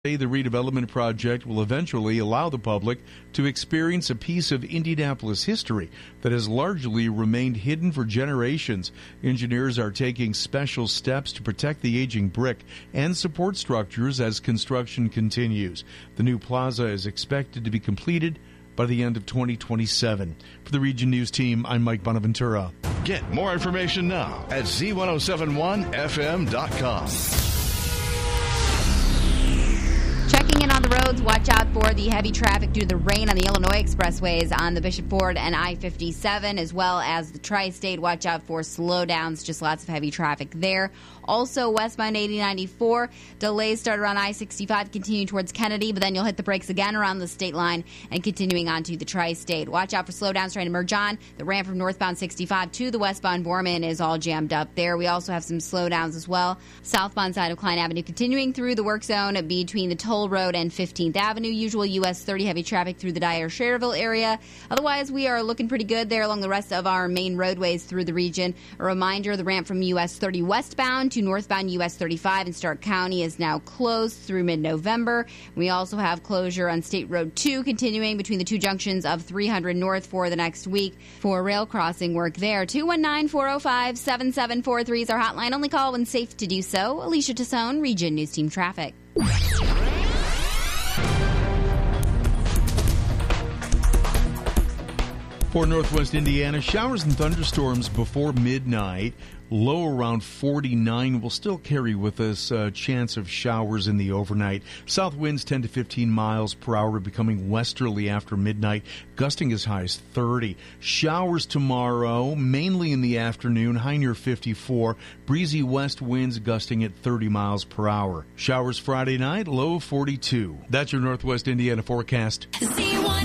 The redevelopment project will eventually allow the public to experience a piece of Indianapolis history that has largely remained hidden for generations. Engineers are taking special steps to protect the aging brick and support structures as construction continues. The new plaza is expected to be completed by the end of 2027. For the Region News team, I'm Mike Bonaventura. Get more information now at z1071fm.com. Checking in on the roads, watch out for the heavy traffic due to the rain on the Illinois expressways on the Bishop Ford and I-57, as well as the Tri-State. Watch out for slowdowns, just lots of heavy traffic there. Also, westbound 8094, delays start around I-65, continuing towards Kennedy, but then you'll hit the brakes again around the state line and continuing on to the Tri-State. Watch out for slowdowns trying to merge on. The ramp from northbound 65 to the westbound Borman is all jammed up there. We also have some slowdowns as well. Southbound side of Klein Avenue continuing through the work zone between the Toll Road and 15th Avenue. Usual US 30 heavy traffic through the Dyer-Schererville area. Otherwise, we are looking pretty good there along the rest of our main roadways through the region. A reminder, the ramp from US 30 westbound to northbound US 35 in Stark County is now closed through mid-November. We also have closure on State Road 2 continuing between the two junctions of 300 North for the next week for rail crossing work there. 219-405-7743 is our hotline. Only call when safe to do so. Alicia Tassone, Region News Team Traffic. For Northwest Indiana, showers and thunderstorms before midnight. Low around 49 will still carry with us a chance of showers in the overnight. South winds 10 to 15 miles per hour, becoming westerly after midnight, gusting as high as 30. Showers tomorrow, mainly in the afternoon, high near 54. Breezy west winds gusting at 30 miles per hour. Showers Friday night, low 42. That's your Northwest Indiana forecast.